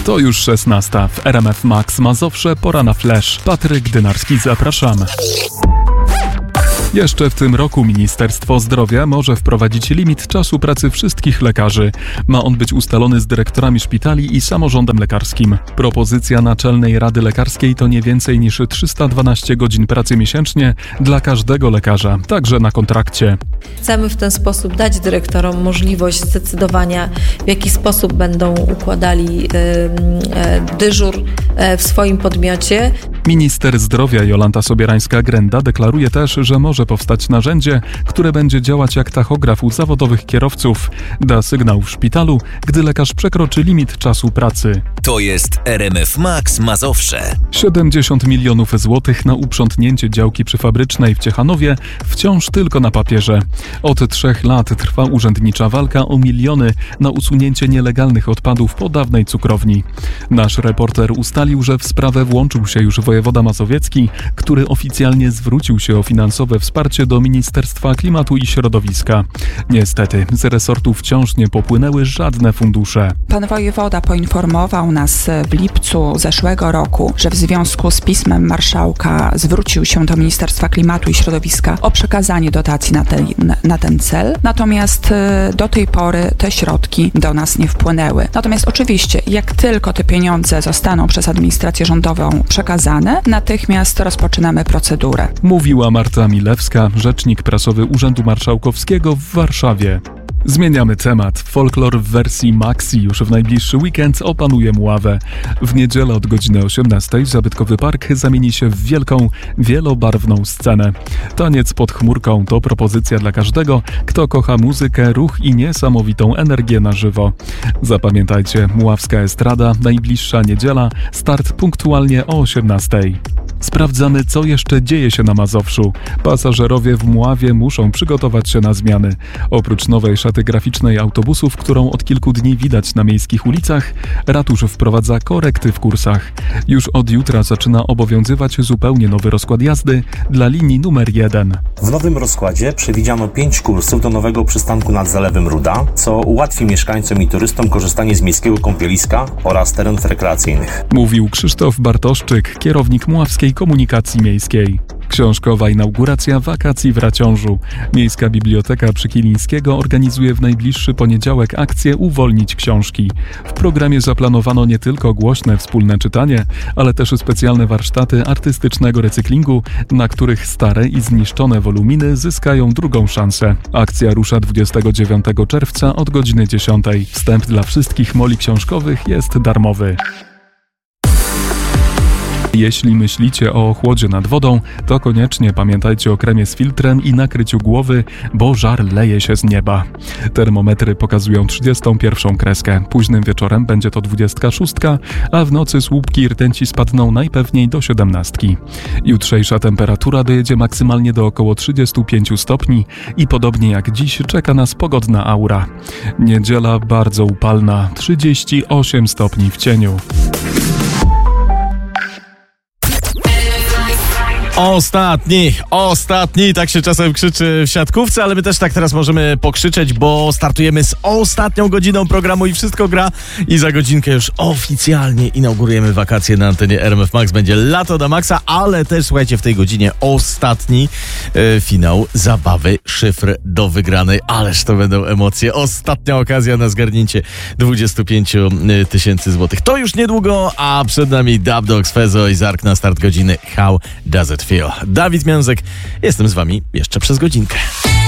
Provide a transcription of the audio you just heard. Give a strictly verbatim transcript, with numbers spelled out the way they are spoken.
To już szesnasta. W R M F Max Mazowsze pora na flash. Patryk Dynarski, zapraszam. Jeszcze w tym roku Ministerstwo Zdrowia może wprowadzić limit czasu pracy wszystkich lekarzy. Ma on być ustalony z dyrektorami szpitali i samorządem lekarskim. Propozycja Naczelnej Rady Lekarskiej to nie więcej niż trzysta dwanaście godzin pracy miesięcznie dla każdego lekarza, także na kontrakcie. Chcemy w ten sposób dać dyrektorom możliwość zdecydowania, w jaki sposób będą układali dyżur w swoim podmiocie. Minister zdrowia Jolanta Sobierańska-Grenda deklaruje też, że może powstać narzędzie, które będzie działać jak tachograf u zawodowych kierowców. Da sygnał w szpitalu, gdy lekarz przekroczy limit czasu pracy. To jest R M F Max Mazowsze. siedemdziesiąt milionów złotych na uprzątnięcie działki przyfabrycznej w Ciechanowie wciąż tylko na papierze. Od trzech lat trwa urzędnicza walka o miliony na usunięcie nielegalnych odpadów po dawnej cukrowni. Nasz reporter ustalił, że w sprawę włączył się już wojewoda mazowiecki, który oficjalnie zwrócił się o finansowe wsparcie do Ministerstwa Klimatu i Środowiska. Niestety, z resortu wciąż nie popłynęły żadne fundusze. Pan wojewoda poinformował nas w lipcu zeszłego roku, że w związku z pismem marszałka zwrócił się do Ministerstwa Klimatu i Środowiska o przekazanie dotacji na, te, na ten cel. Natomiast do tej pory te środki do nas nie wpłynęły. Natomiast oczywiście, jak tylko te pieniądze zostaną przez administrację rządową przekazane, natychmiast rozpoczynamy procedurę. Mówiła Marta Milewska, rzecznik prasowy Urzędu Marszałkowskiego w Warszawie. Zmieniamy temat. Folklor w wersji maxi już w najbliższy weekend opanuje Mławę. W niedzielę od godziny osiemnastej zabytkowy park zamieni się w wielką, wielobarwną scenę. Taniec pod chmurką to propozycja dla każdego, kto kocha muzykę, ruch i niesamowitą energię na żywo. Zapamiętajcie, Mławska Estrada, najbliższa niedziela, start punktualnie o osiemnastej. Sprawdzamy, co jeszcze dzieje się na Mazowszu. Pasażerowie w Mławie muszą przygotować się na zmiany. Oprócz nowej szaty graficznej autobusów, którą od kilku dni widać na miejskich ulicach, ratusz wprowadza korekty w kursach. Już od jutra zaczyna obowiązywać zupełnie nowy rozkład jazdy dla linii numer jeden. W nowym rozkładzie przewidziano pięć kursów do nowego przystanku nad Zalewem Ruda, co ułatwi mieszkańcom i turystom korzystanie z miejskiego kąpieliska oraz terenów rekreacyjnych. Mówił Krzysztof Bartoszczyk, kierownik Mławskiej Komunikacji Miejskiej. Książkowa inauguracja wakacji w Raciążu. Miejska Biblioteka przy Kilińskiego organizuje w najbliższy poniedziałek akcję Uwolnić książki. W programie zaplanowano nie tylko głośne wspólne czytanie, ale też specjalne warsztaty artystycznego recyklingu, na których stare i zniszczone woluminy zyskają drugą szansę. Akcja rusza dwudziestego dziewiątego czerwca od godziny dziesiątej. Wstęp dla wszystkich moli książkowych jest darmowy. Jeśli myślicie o chłodzie nad wodą, to koniecznie pamiętajcie o kremie z filtrem i nakryciu głowy, bo żar leje się z nieba. Termometry pokazują trzydziestą pierwszą kreskę. Późnym wieczorem będzie to dwudziestka szóstka, a w nocy słupki rtęci spadną najpewniej do siedemnastki. Jutrzejsza temperatura dojedzie maksymalnie do około trzydziestu pięciu stopni i podobnie jak dziś czeka nas pogodna aura. Niedziela bardzo upalna, trzydzieści osiem stopni w cieniu. Ostatni, ostatni, tak się czasem krzyczy w siatkówce, ale my też tak teraz możemy pokrzyczeć, bo startujemy z ostatnią godziną programu i wszystko gra i za godzinkę już oficjalnie inaugurujemy wakacje na antenie R M F Max. Będzie lato na maksa, ale też słuchajcie, w tej godzinie ostatni e, finał zabawy szyfr do wygranej. Ależ to będą emocje. Ostatnia okazja na zgarnięcie dwudziestu pięciu tysięcy złotych. To już niedługo, a przed nami Dub Dogs, Fezo i Zark na start godziny How Does It Feel. Dawid Miązek, jestem z wami jeszcze przez godzinkę.